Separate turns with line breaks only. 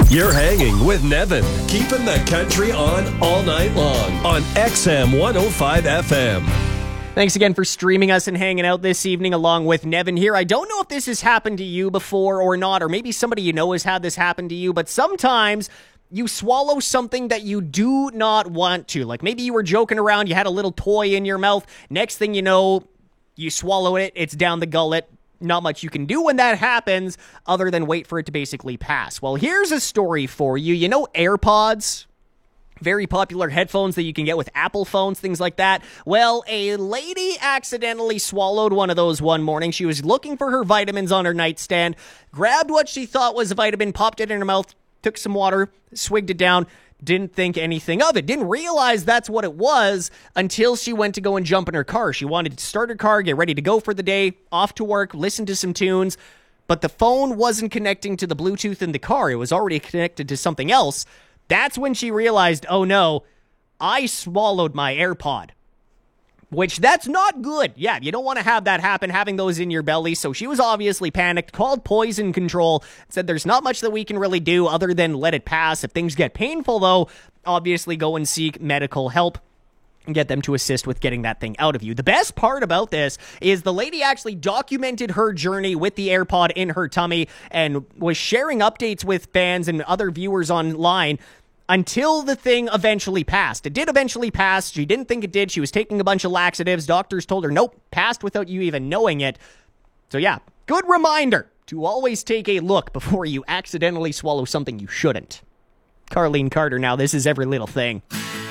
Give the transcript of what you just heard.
You're hanging with Nevin, keeping the country on all night long on XM 105 FM.
Thanks again for streaming us and hanging out this evening along with Nevin here. I don't know if this has happened to you before or not, or maybe somebody you know has had this happen to you, but sometimes you swallow something that you do not want to. Like maybe you were joking around, you had a little toy in your mouth. Next thing you know, you swallow it, it's down the gullet. Not much you can do when that happens other than wait for it to basically pass. Well, here's a story for you. You know AirPods? Very popular headphones that you can get with Apple phones, things like that. Well, a lady accidentally swallowed one of those one morning. She was looking for her vitamins on her nightstand, grabbed what she thought was a vitamin, popped it in her mouth, took some water, swigged it down, didn't think anything of it. Didn't realize that's what it was until she went to go and jump in her car. She wanted to start her car, get ready to go for the day, off to work, listen to some tunes, but the phone wasn't connecting to the Bluetooth in the car. It was already connected to something else. That's when she realized, oh no, I swallowed my AirPod. Which, that's not good. Yeah, you don't want to have that happen, having those in your belly. So she was obviously panicked, called poison control, said there's not much that we can really do other than let it pass. If things get painful, though, obviously go and seek medical help and get them to assist with getting that thing out of you. The best part about this is the lady actually documented her journey with the AirPod in her tummy and was sharing updates with fans and other viewers online until the thing eventually passed. It did eventually pass. She didn't think it did. She was taking a bunch of laxatives. Doctors told her, nope, passed without you even knowing it. So yeah, good reminder to always take a look before you accidentally swallow something you shouldn't. Carlene Carter now, this is Every Little Thing.